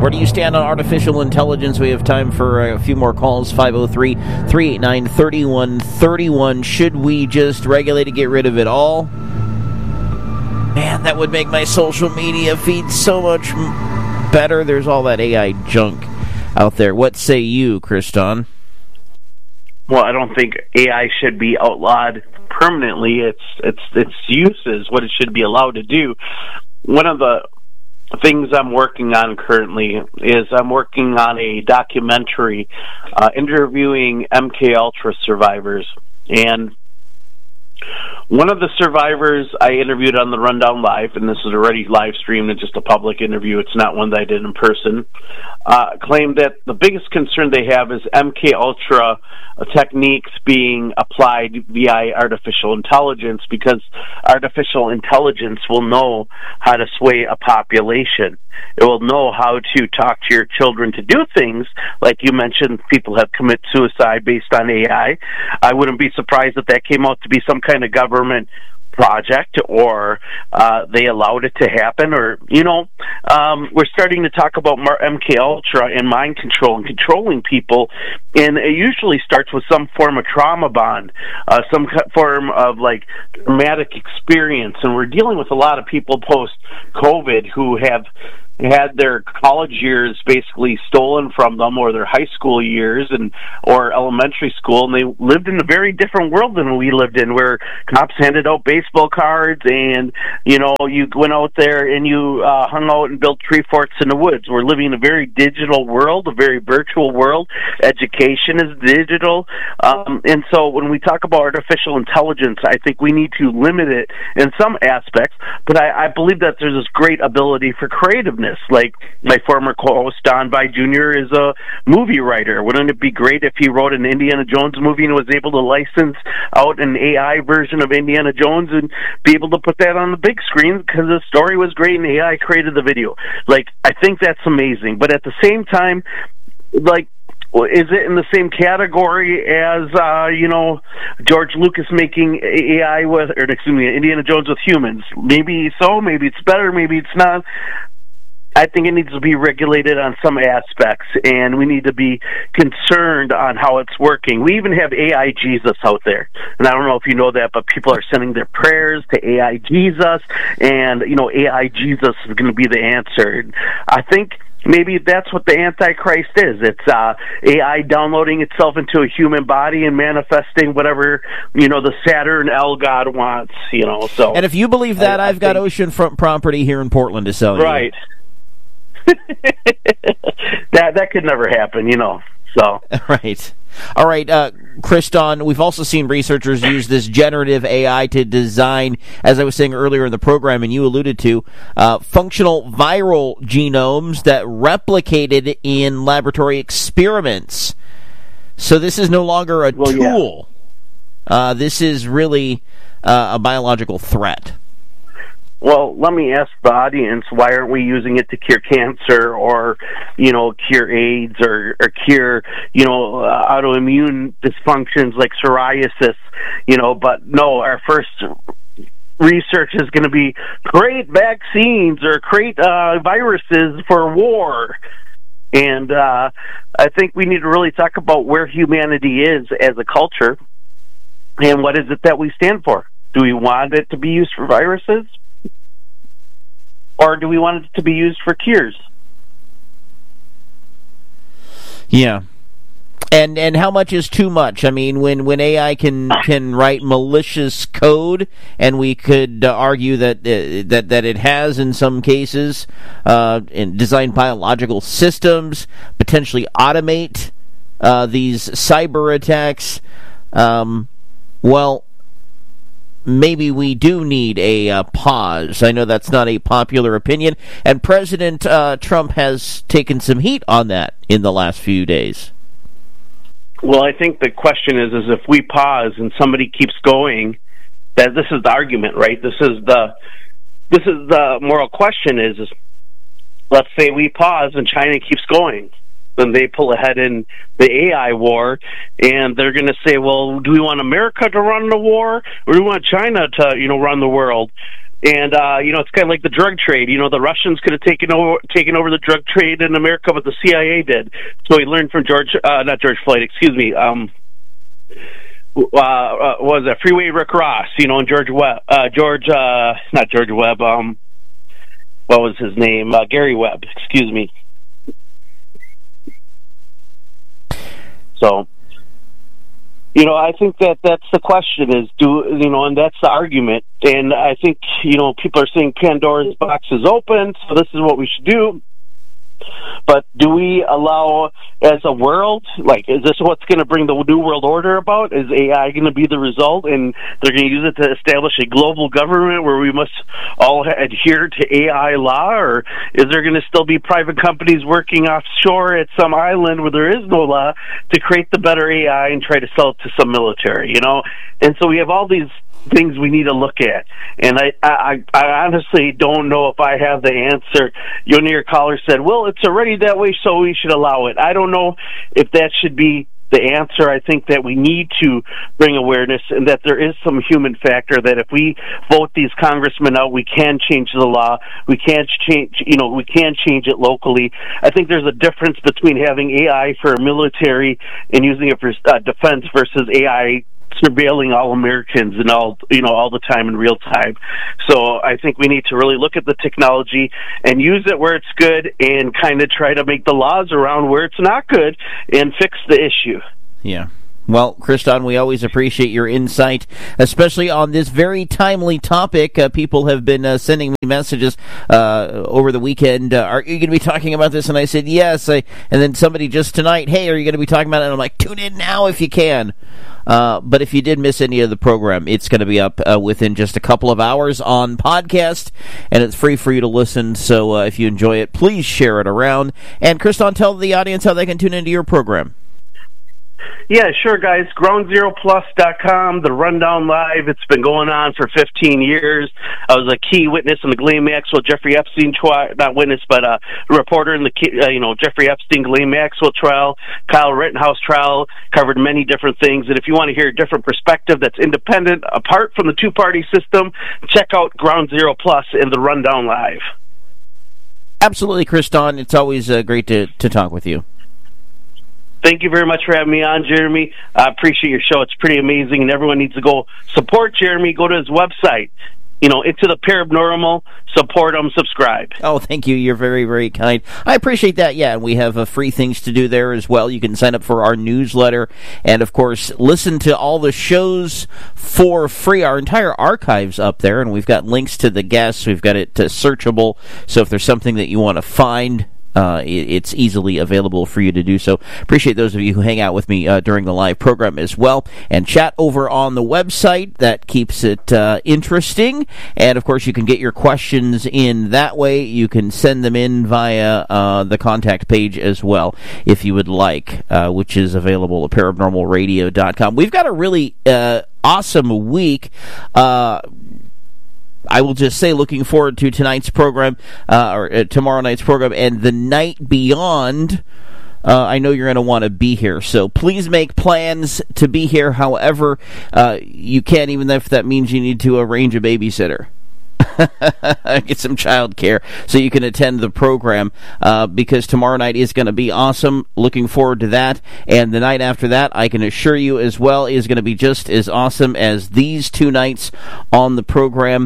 Where do you stand on artificial intelligence? We have time for a few more calls. 503-389-3131. Should we just regulate it, get rid of it all? Man, that would make my social media feed so much better. There's all that AI junk out there. What say you, Kriston? Well, I don't think AI should be outlawed permanently. Its use is what it should be allowed to do. One of the things I'm working on currently is I'm working on a documentary interviewing MKUltra survivors. And one of the survivors I interviewed on the Rundown Live, and this is already live streamed and just a public interview, it's not one that I did in person, claimed that the biggest concern they have is MKUltra techniques being applied via artificial intelligence, because artificial intelligence will know how to sway a population. It will know how to talk to your children to do things, like you mentioned, people have committed suicide based on AI. I wouldn't be surprised if that came out to be some kind of government project, or they allowed it to happen, or we're starting to talk about MKUltra and mind control and controlling people, and it usually starts with some form of trauma bond, some form of like traumatic experience, and we're dealing with a lot of people post COVID who have had their college years basically stolen from them, or their high school years or elementary school, and they lived in a very different world than we lived in, where cops handed out baseball cards and you went out there and you hung out and built tree forts in the woods. We're living in a very digital world, a very virtual world. Education is digital, and so when we talk about artificial intelligence, I think we need to limit it in some aspects, but I believe that there's this great ability for creativeness. Like my former co-host Don By Jr. is a movie writer. Wouldn't it be great if he wrote an Indiana Jones movie and was able to license out an AI version of Indiana Jones and be able to put that on the big screen because the story was great and AI created the video? Like, I think that's amazing. But at the same time, like, is it in the same category as, George Lucas making AI Indiana Jones with humans? Maybe so, maybe it's better, maybe it's not. I think it needs to be regulated on some aspects, and we need to be concerned on how it's working. We even have AI Jesus out there, and I don't know if you know that, but people are sending their prayers to AI Jesus, and, AI Jesus is going to be the answer. I think maybe that's what the Antichrist is. It's AI downloading itself into a human body and manifesting whatever, the Saturn L God wants, so. And if you believe that, I've got oceanfront property here in Portland to sell you. Right. that could never happen, so. Right. All right, Kriston, we've also seen researchers use this generative AI to design, as I was saying earlier in the program, and you alluded to, functional viral genomes that replicated in laboratory experiments. So this is no longer a tool. Yeah. This is really a biological threat. Well, let me ask the audience, why aren't we using it to cure cancer or, cure AIDS or cure, autoimmune dysfunctions like psoriasis, but no, our first research is going to be create vaccines or create viruses for war. And I think we need to really talk about where humanity is as a culture and what is it that we stand for. Do we want it to be used for viruses? Or do we want it to be used for cures? Yeah. And how much is too much? I mean, when AI can write malicious code, and we could argue that it has in some cases, and design biological systems, potentially automate these cyber attacks, maybe we do need a pause. I know that's not a popular opinion, and President Trump has taken some heat on that in the last few days. Well, I think the question is if we pause and somebody keeps going, that this is the argument, right? This is the moral question is let's say we pause and China keeps going. Then they pull ahead in the AI war, and they're going to say, well, do we want America to run the war, or do we want China to, run the world? And it's kind of like the drug trade. The Russians could have taken over the drug trade in America, but the CIA did. So we learned from not George Floyd, excuse me. Was that Freeway Rick Ross? And George Webb. Not George Webb. What was his name? Gary Webb. Excuse me. So. I think that's the question is, and that's the argument. And I think, people are saying Pandora's box is open, so this is what we should do. But do we allow, as a world, is this what's going to bring the New World Order about? Is AI going to be the result, and they're going to use it to establish a global government where we must all adhere to AI law? Or is there going to still be private companies working offshore at some island where there is no law to create the better AI and try to sell it to some military, And so we have all these things we need to look at, and I honestly don't know if I have the answer. One of your callers said, well, it's already that way, so we should allow it. I don't know if that should be the answer. I think that we need to bring awareness, and that there is some human factor, that if we vote these congressmen out, we can change the law. We can change it locally. I think there's a difference between having AI for military and using it for defense versus AI surveilling all Americans and all the time in real time. So I think we need to really look at the technology and use it where it's good, and kind of try to make the laws around where it's not good and fix the issue. Yeah. Well, Kriston, we always appreciate your insight, especially on this very timely topic. People have been sending me messages over the weekend. Are you going to be talking about this? And I said, yes. And then somebody just tonight, hey, are you going to be talking about it? And I'm like, tune in now if you can. But if you did miss any of the program, it's going to be up within just a couple of hours on podcast, and it's free for you to listen. So if you enjoy it, please share it around. And Kriston, tell the audience how they can tune into your program. Yeah, sure, guys. GroundZeroPlus.com, the Rundown Live. It's been going on for 15 years. I was a key witness in the Ghislaine Maxwell, Jeffrey Epstein trial, not witness, but a reporter in the Jeffrey Epstein, Ghislaine Maxwell trial, Kyle Rittenhouse trial, covered many different things. And if you want to hear a different perspective that's independent, apart from the two-party system, check out Ground Zero Plus and the Rundown Live. Absolutely, Kriston. It's always great to talk with you. Thank you very much for having me on, Jeremy. I appreciate your show. It's pretty amazing, and everyone needs to go support Jeremy. Go to his website, Into the Paranormal. Support him, subscribe. Oh, thank you. You're very, very kind. I appreciate that. Yeah, and we have free things to do there as well. You can sign up for our newsletter and, of course, listen to all the shows for free. Our entire archive's up there, and we've got links to the guests. We've got it searchable, so if there's something that you want to find, it's easily available for you to do so. Appreciate those of you who hang out with me during the live program as well, and chat over on the website. That keeps it interesting, and of course you can get your questions in that way. You can send them in via the contact page as well if you would like, which is available at paranormalradio.com. We've got a really awesome week. I will just say, looking forward to tonight's program, or tomorrow night's program, and the night beyond. I know you're going to want to be here, so please make plans to be here however you can, even if that means you need to arrange a babysitter. Get some child care so you can attend the program, because tomorrow night is going to be awesome. Looking forward to that. And the night after that, I can assure you as well, is going to be just as awesome as these two nights on the program.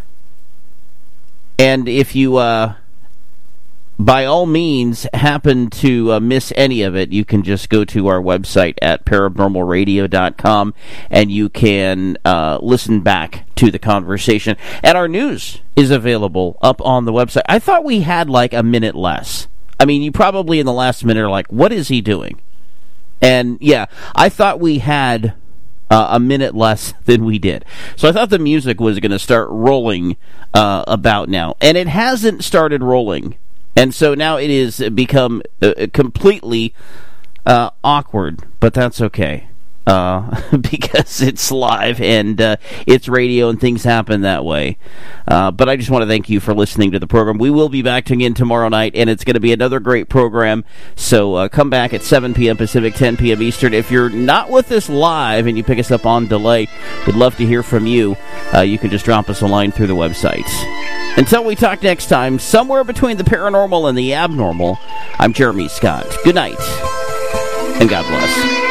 And if you by all means happen to miss any of it, you can just go to our website at paranormalradio.com and you can listen back to the conversation. And our news is available up on the website. I thought we had like a minute less. I mean, you probably in the last minute are like, what is he doing? And yeah, I thought we had a minute less than we did. So I thought the music was going to start rolling about now. And it hasn't started rolling. And so now it has become completely awkward, but that's okay. because it's live and it's radio and things happen that way. But I just want to thank you for listening to the program. We will be back again tomorrow night, and it's going to be another great program. So come back at 7 p.m. Pacific, 10 p.m. Eastern. If you're not with us live and you pick us up on delay, we'd love to hear from you. You can just drop us a line through the website. Until we talk next time, somewhere between the paranormal and the abnormal, I'm Jeremy Scott. Good night, and God bless.